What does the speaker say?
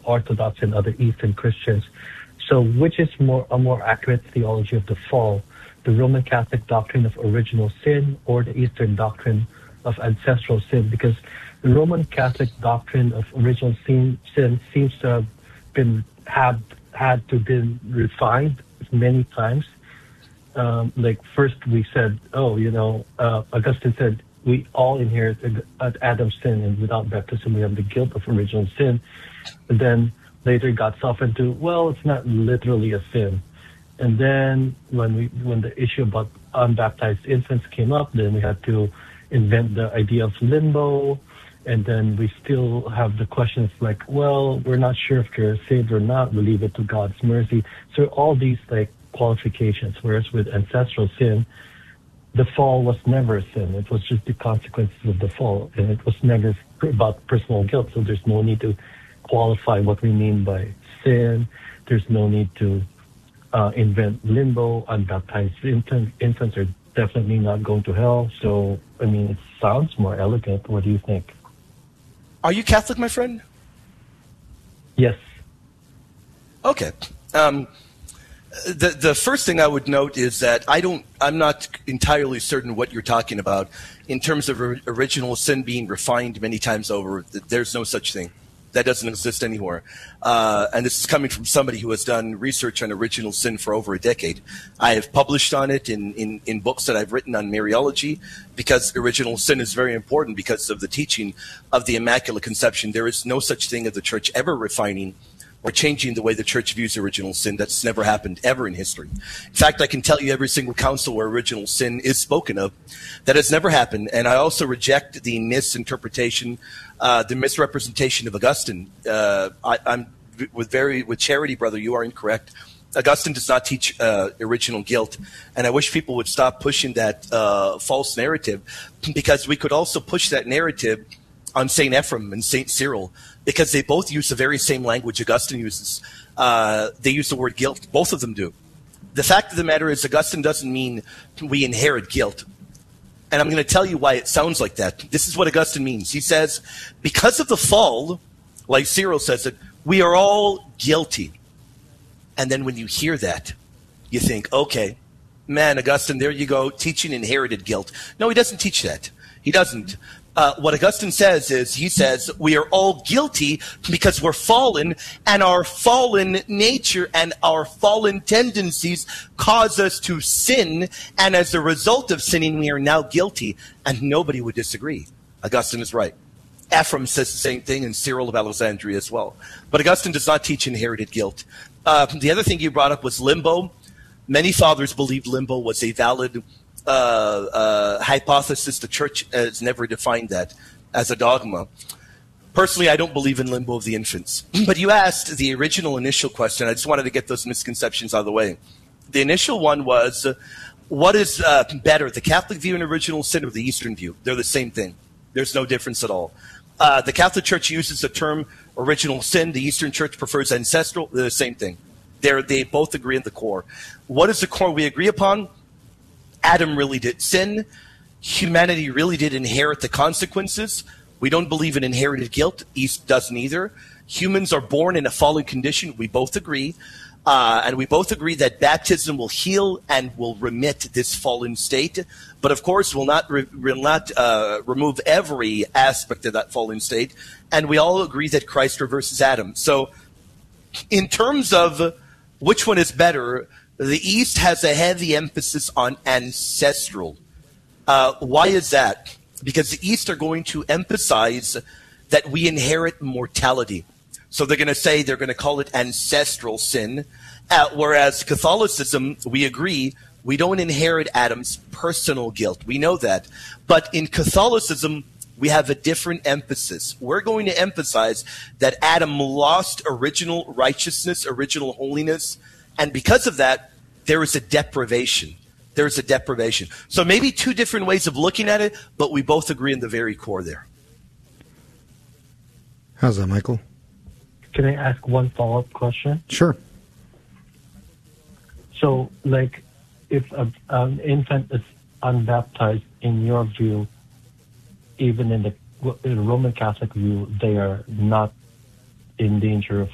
Orthodox and other Eastern Christians. So which is a more accurate theology of the fall, the Roman Catholic doctrine of original sin or the Eastern doctrine of ancestral sin? Because the Roman Catholic doctrine of original sin seems to have had to been refined many times. Like first we said, Augustine said, we all inherit Adam's sin, and without baptism we have the guilt of original sin. And then later got softened to, well, it's not literally a sin. And then when the issue about unbaptized infants came up, then we had to invent the idea of limbo. And then we still have the questions like, well, we're not sure if they're saved or not. We leave it to God's mercy. So all these like qualifications, whereas with ancestral sin, the fall was never a sin. It was just the consequences of the fall, and it was never about personal guilt. So there's no need to qualify what we mean by sin. There's no need to invent limbo. Unbaptized infants are definitely not going to hell. So, I mean, it sounds more elegant. What do you think? Are you Catholic, my friend? Yes. Okay. The first thing I would note is that I'm not entirely certain what you're talking about in terms of original sin being refined many times over. There's no such thing. That doesn't exist anywhere. And this is coming from somebody who has done research on original sin for over a decade. I have published on it in books that I've written on Mariology, because original sin is very important because of the teaching of the Immaculate Conception. There is no such thing of the Church ever refining or changing the way the Church views original sin. That's never happened ever in history. In fact, I can tell you every single council where original sin is spoken of, that has never happened. And I also reject the misrepresentation of Augustine. I'm with charity, brother. You are incorrect. Augustine does not teach original guilt, and I wish people would stop pushing that false narrative, because we could also push that narrative on St. Ephrem and St. Cyril, because they both use the very same language Augustine uses. They use the word guilt. Both of them do. The fact of the matter is, Augustine doesn't mean we inherit guilt. And I'm going to tell you why it sounds like that. This is what Augustine means. He says, because of the fall, like Cyril says it, we are all guilty. And then when you hear that, you think, okay, man, Augustine, there you go, teaching inherited guilt. No, he doesn't teach that. He doesn't. What Augustine says is, he says, we are all guilty because we're fallen, and our fallen nature and our fallen tendencies cause us to sin, and as a result of sinning, we are now guilty, and nobody would disagree. Augustine is right. Ephrem says the same thing, and Cyril of Alexandria as well. But Augustine does not teach inherited guilt. The other thing you brought up was limbo. Many fathers believed limbo was a valid hypothesis. The Church has never defined that as a dogma. Personally, I don't believe in limbo of the infants. But you asked the original initial question. I just wanted to get those misconceptions out of the way. The initial one was, what is better, the Catholic view and original sin, or the Eastern view? They're the same thing. There's no difference at all. The Catholic Church uses the term original sin. The Eastern Church prefers ancestral. They're the same thing. They both agree at the core. What is the core we agree upon? Adam really did sin. Humanity really did inherit the consequences. We don't believe in inherited guilt. East doesn't either. Humans are born in a fallen condition. We both agree. And we both agree that baptism will heal and will remit this fallen state. But of course, will not remove every aspect of that fallen state. And we all agree that Christ reverses Adam. So in terms of which one is better, the East has a heavy emphasis on ancestral. Why is that? Because the East are going to emphasize that we inherit mortality. So they're going to say, they're going to call it ancestral sin. Whereas Catholicism, we agree, we don't inherit Adam's personal guilt. We know that. But in Catholicism, we have a different emphasis. We're going to emphasize that Adam lost original righteousness, original holiness, and because of that, there is a deprivation. There is a deprivation. So maybe two different ways of looking at it, but we both agree in the very core there. How's that, Michael? Can I ask one follow-up question? Sure. So, like, if an infant is unbaptized, in your view, even in the Roman Catholic view, they are not in danger of